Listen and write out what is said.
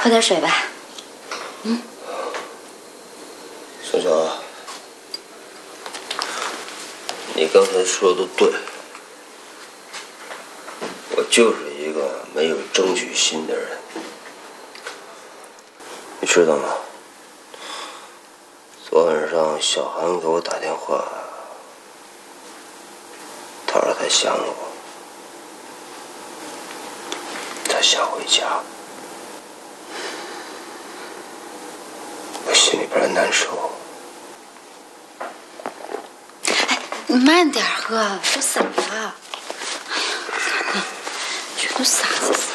喝点水吧。 小小，你刚才说的对，我就是一个没有争取心的人，你知道吗？昨晚上小韩给我打电话，他说他想我，他想回家，我心里边难受。 哎，你慢点喝，都洒了。哎呀，看看，这都洒死。